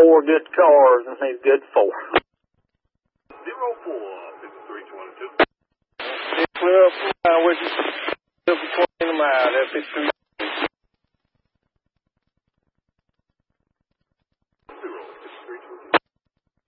4 good cars, and he's good for. 04-5322. Clear up with you. Between them out. That'd be 3.